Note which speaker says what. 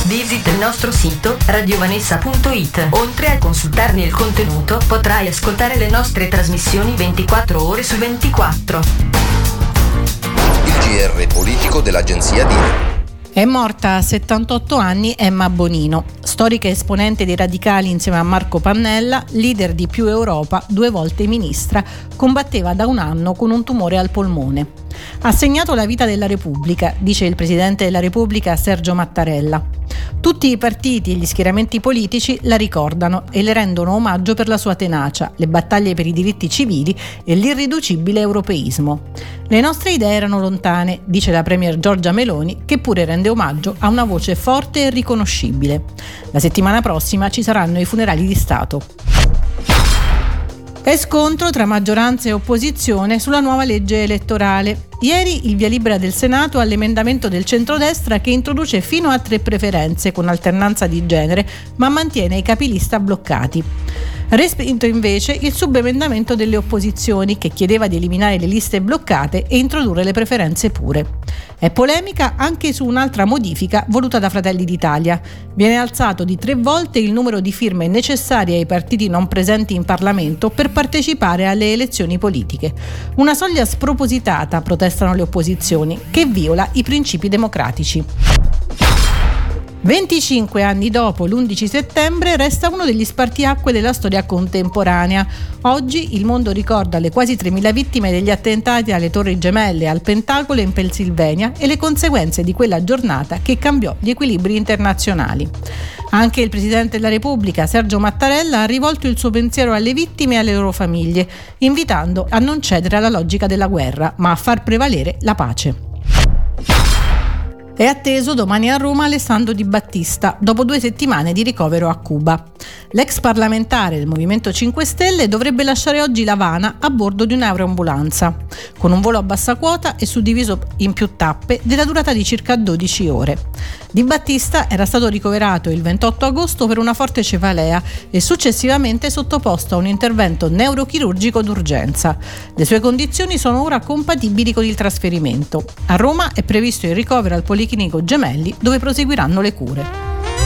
Speaker 1: Visita il nostro sito radiovanessa.it. Oltre a consultarne il contenuto, potrai ascoltare le nostre trasmissioni 24 ore su 24.
Speaker 2: Il GR politico dell'agenzia DINE.
Speaker 3: È morta a 78 anni Emma Bonino, storica esponente dei radicali insieme a Marco Pannella, leader di Più Europa, 2 volte ministra, combatteva da un anno con un tumore al polmone. Ha segnato la vita della Repubblica, dice il Presidente della Repubblica Sergio Mattarella. Tutti i partiti e gli schieramenti politici la ricordano e le rendono omaggio per la sua tenacia, le battaglie per i diritti civili e l'irriducibile europeismo. Le nostre idee erano lontane, dice la Premier Giorgia Meloni, che pure rende omaggio a una voce forte e riconoscibile. La settimana prossima ci saranno i funerali di Stato. È scontro tra maggioranza e opposizione sulla nuova legge elettorale. Ieri il via libera del Senato all'emendamento del centrodestra che introduce fino a 3 preferenze con alternanza di genere, ma mantiene i capilista bloccati. Respinto invece il subemendamento delle opposizioni che chiedeva di eliminare le liste bloccate e introdurre le preferenze pure. È polemica anche su un'altra modifica voluta da Fratelli d'Italia. Viene alzato di 3 volte il numero di firme necessarie ai partiti non presenti in Parlamento per partecipare alle elezioni politiche. Una soglia spropositata, protestano le opposizioni, che viola i principi democratici. 25 anni dopo l'11 settembre resta uno degli spartiacque della storia contemporanea. Oggi il mondo ricorda le quasi 3.000 vittime degli attentati alle Torri Gemelle, al Pentagono in Pennsylvania e le conseguenze di quella giornata che cambiò gli equilibri internazionali. Anche il Presidente della Repubblica, Sergio Mattarella, ha rivolto il suo pensiero alle vittime e alle loro famiglie, invitando a non cedere alla logica della guerra, ma a far prevalere la pace. È atteso domani a Roma Alessandro Di Battista, dopo 2 settimane di ricovero a Cuba. L'ex parlamentare del Movimento 5 Stelle dovrebbe lasciare oggi l'Havana a bordo di un'aeroambulanza, con un volo a bassa quota e suddiviso in più tappe della durata di circa 12 ore. Di Battista era stato ricoverato il 28 agosto per una forte cefalea e successivamente sottoposto a un intervento neurochirurgico d'urgenza. Le sue condizioni sono ora compatibili con il trasferimento. A Roma è previsto il ricovero al Policlinico Gemelli, dove proseguiranno le cure.